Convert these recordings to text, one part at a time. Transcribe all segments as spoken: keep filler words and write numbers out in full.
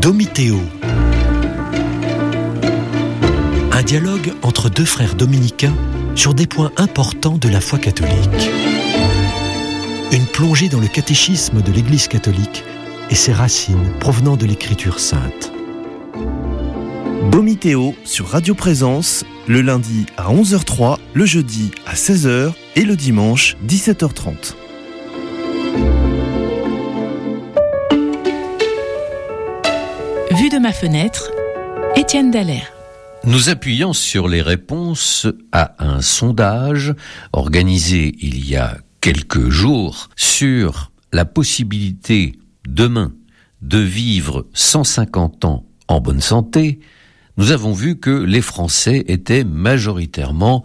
Domitéo. Un dialogue entre deux frères dominicains sur des points importants de la foi catholique. Une plongée dans le catéchisme de l'Église catholique et ses racines provenant de l'Écriture sainte. Domitéo sur Radio Présence, le lundi à onze heures trois, le jeudi à seize heures et le dimanche dix-sept heures trente. Vue de ma fenêtre, Étienne Dallaire. Nous appuyons sur les réponses à un sondage organisé il y a quelques jours sur la possibilité demain de vivre cent cinquante ans en bonne santé. Nous avons vu que les Français étaient majoritairement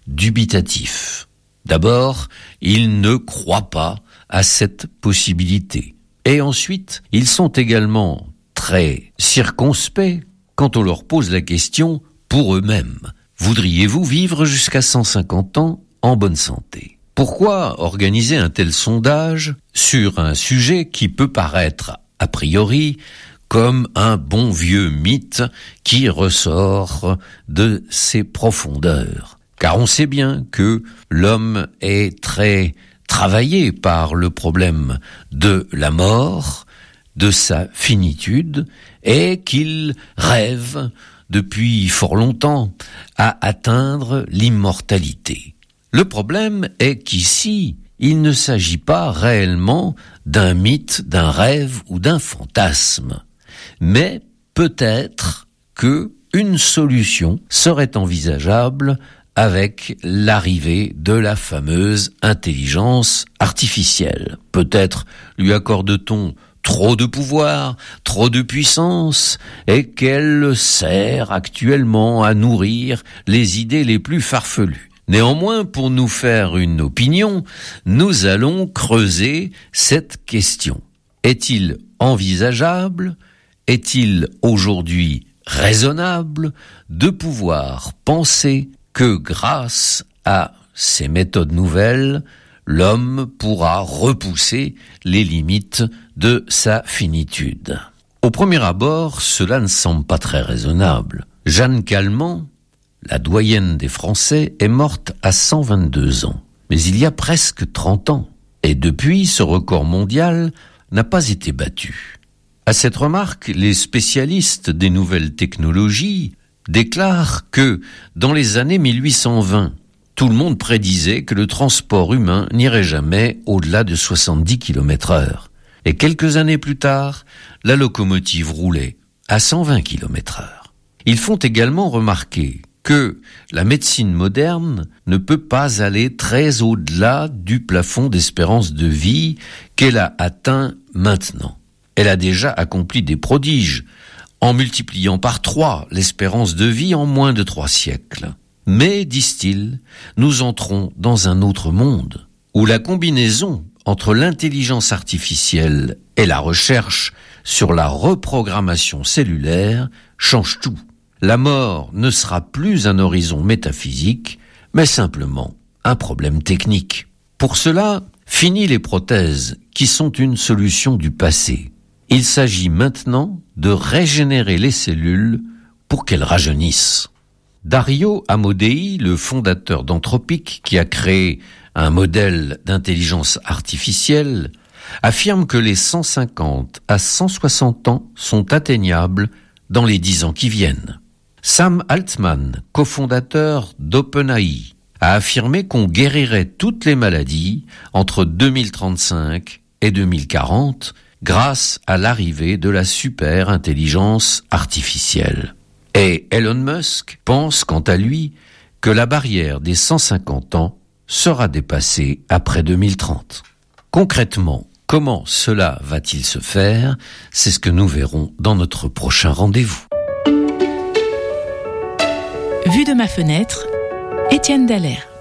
dubitatifs. D'abord, ils ne croient pas à cette possibilité. Et ensuite, ils sont également très circonspects quand on leur pose la question pour eux-mêmes. Voudriez-vous vivre jusqu'à cent cinquante ans en bonne santé ? Pourquoi organiser un tel sondage sur un sujet qui peut paraître, a priori, comme un bon vieux mythe qui ressort de ses profondeurs? Car on sait bien que l'homme est très travaillé par le problème de la mort, de sa finitude, et qu'il rêve depuis fort longtemps à atteindre l'immortalité. Le problème est qu'ici, il ne s'agit pas réellement d'un mythe, d'un rêve ou d'un fantasme, mais peut-être que une solution serait envisageable avec l'arrivée de la fameuse intelligence artificielle. Peut-être lui accorde-t-on trop de pouvoir, trop de puissance, et qu'elle sert actuellement à nourrir les idées les plus farfelues. Néanmoins, pour nous faire une opinion, nous allons creuser cette question. Est-il envisageable, est-il aujourd'hui raisonnable de pouvoir penser que grâce à ces méthodes nouvelles, l'homme pourra repousser les limites de sa finitude? Au premier abord, cela ne semble pas très raisonnable. Jeanne Calment, la doyenne des Français, est morte à cent vingt-deux ans. Mais il y a presque trente ans. Et depuis, ce record mondial n'a pas été battu. À cette remarque, les spécialistes des nouvelles technologies déclarent que, dans les années mille huit cent vingt, tout le monde prédisait que le transport humain n'irait jamais au-delà de soixante-dix kilomètres heure. Et quelques années plus tard, la locomotive roulait à cent vingt kilomètres heure. Ils font également remarquer que la médecine moderne ne peut pas aller très au-delà du plafond d'espérance de vie qu'elle a atteint maintenant. Elle a déjà accompli des prodiges, en multipliant par trois l'espérance de vie en moins de trois siècles. Mais, disent-ils, nous entrons dans un autre monde, où la combinaison entre l'intelligence artificielle et la recherche sur la reprogrammation cellulaire change tout. La mort ne sera plus un horizon métaphysique, mais simplement un problème technique. Pour cela, fini les prothèses, qui sont une solution du passé. Il s'agit maintenant de régénérer les cellules pour qu'elles rajeunissent. Dario Amodei, le fondateur d'Anthropic, qui a créé un modèle d'intelligence artificielle, affirme que les cent cinquante à cent soixante ans sont atteignables dans les dix ans qui viennent. Sam Altman, cofondateur d'OpenAI, a affirmé qu'on guérirait toutes les maladies entre deux mille trente-cinq et deux mille quarante grâce à l'arrivée de la super intelligence artificielle. Et Elon Musk pense, quant à lui, que la barrière des cent cinquante ans sera dépassée après deux mille trente. Concrètement, comment cela va-t-il se faire ? C'est ce que nous verrons dans notre prochain rendez-vous. Vue de ma fenêtre, Étienne Dallaire.